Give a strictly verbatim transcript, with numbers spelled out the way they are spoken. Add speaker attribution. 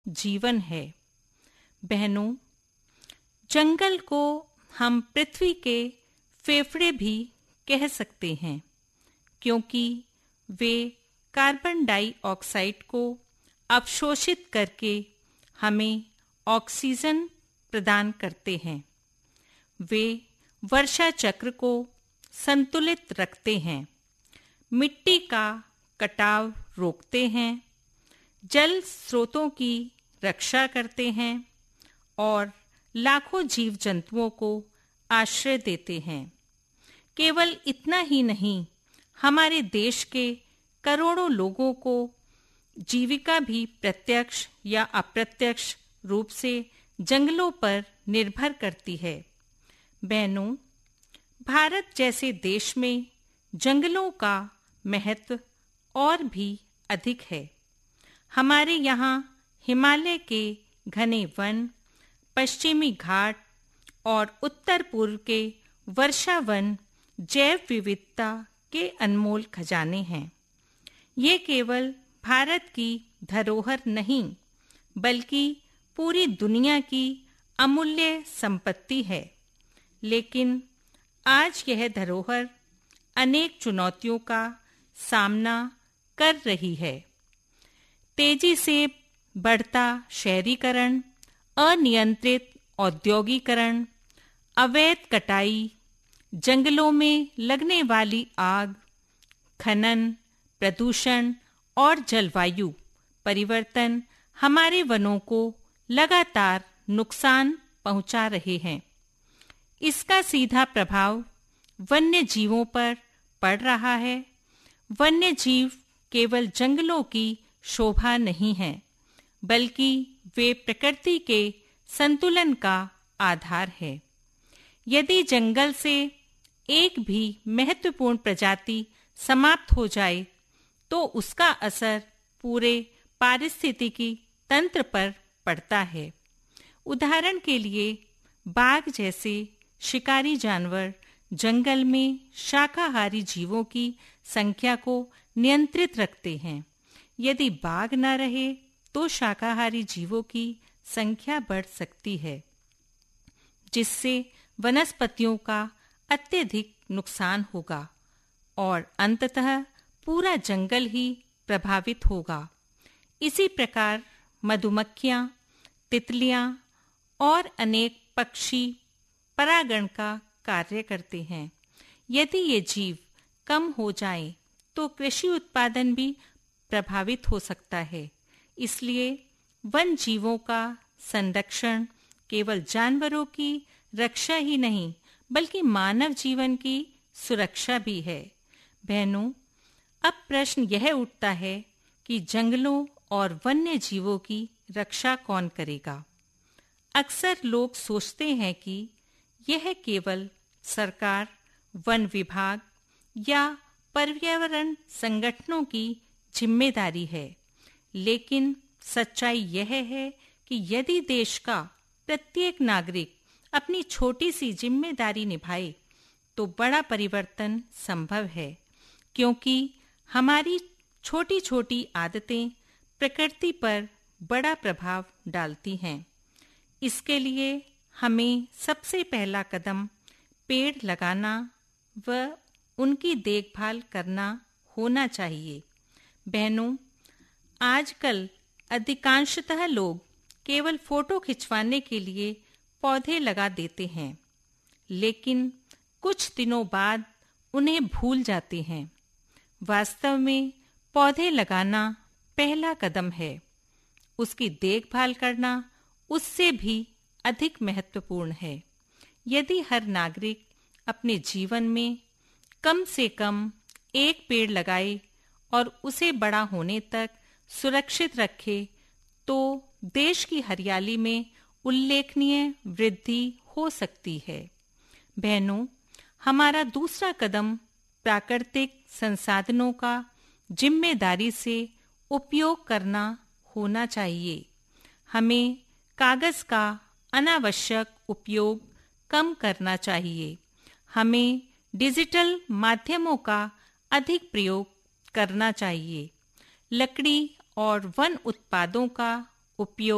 Speaker 1: जीवन है। बहनों, जंगल को हम पृथ्वी के फेफड़े भी कह सकते हैं, क्योंकि वे कार्बन डाइऑक्साइड को अवशोषित करके हमें ऑक्सीजन प्रदान करते हैं। वे वर्षा चक्र को संतुलित रखते हैं, मिट्टी का कटाव रोकते हैं, जल स्रोतों की रक्षा करते हैं और लाखों जीव जंतुओं को आश्रय देते हैं। केवल इतना ही नहीं, हमारे देश के करोड़ों लोगों को जीविका भी प्रत्यक्ष या अप्रत्यक्ष रूप से जंगलों पर निर्भर करती है। बहनों, भारत जैसे देश में जंगलों का महत्व और भी अधिक है। हमारे यहाँ हिमालय के घने वन, पश्चिमी घाट और उत्तर पूर्व के वर्षा वन जैव विविधता के अनमोल खजाने हैं। ये केवल भारत की धरोहर नहीं, बल्कि पूरी दुनिया की अमूल्य संपत्ति है। लेकिन आज यह धरोहर अनेक चुनौतियों का सामना कर रही है। तेजी से बढ़ता शहरीकरण, अनियंत्रित औद्योगीकरण, अवैध कटाई, जंगलों में लगने वाली आग, खनन, प्रदूषण और जलवायु परिवर्तन हमारे वनों को लगातार नुकसान पहुंचा रहे हैं। इसका सीधा प्रभाव वन्य जीवों पर पड़ रहा है। वन्य जीव केवल जंगलों की शोभा नहीं है, बल्कि वे प्रकृति के संतुलन का आधार है। यदि जंगल से एक भी महत्वपूर्ण प्रजाति समाप्त हो जाए, तो उसका असर पूरे पारिस्थितिकी तंत्र पर पड़ता है। उदाहरण के लिए, बाघ जैसे शिकारी जानवर जंगल में शाकाहारी जीवों की संख्या को नियंत्रित रखते हैं। यदि बाघ न रहे, तो शाकाहारी जीवों की संख्या बढ़ सकती है, जिससे वनस्पतियों का अत्यधिक नुकसान होगा और अंततः पूरा जंगल ही प्रभावित होगा। इसी प्रकार मधुमक्खियां, तितलियां और अनेक पक्षी परागण का कार्य करते हैं। यदि ये जीव कम हो जाएं, तो कृषि उत्पादन भी प्रभावित हो सकता है। इसलिए वन जीवों का संरक्षण केवल जानवरों की रक्षा ही नहीं, बल्कि मानव जीवन की सुरक्षा भी है। बहनों, अब प्रश्न यह उठता है कि जंगलों और वन्य जीवों की रक्षा कौन करेगा? अक्सर लोग सोचते हैं कि यह केवल सरकार, वन विभाग या पर्यावरण संगठनों की जिम्मेदारी है। लेकिन सच्चाई यह है कि यदि देश का प्रत्येक नागरिक अपनी छोटी सी जिम्मेदारी निभाए, तो बड़ा परिवर्तन संभव है, क्योंकि हमारी छोटी छोटी आदतें प्रकृति पर बड़ा प्रभाव डालती हैं। इसके लिए हमें सबसे पहला कदम पेड़ लगाना व उनकी देखभाल करना होना चाहिए। बहनों, आजकल अधिकांशतः लोग केवल फोटो खिंचवाने के लिए पौधे लगा देते हैं, लेकिन कुछ दिनों बाद उन्हें भूल जाते हैं। वास्तव में पौधे लगाना पहला कदम है, उसकी देखभाल करना उससे भी अधिक महत्वपूर्ण है। यदि हर नागरिक अपने जीवन में कम से कम एक पेड़ लगाए और उसे बड़ा होने तक सुरक्षित रखे, तो देश की हरियाली में उल्लेखनीय वृद्धि हो सकती है। बहनों, हमारा दूसरा कदम प्राकृतिक संसाधनों का जिम्मेदारी से उपयोग करना होना चाहिए। हमें कागज का अनावश्यक उपयोग कम करना चाहिए। हमें डिजिटल माध्यमों का अधिक प्रयोग करना चाहिए। लकड़ी और वन उत्पादों का उपयोग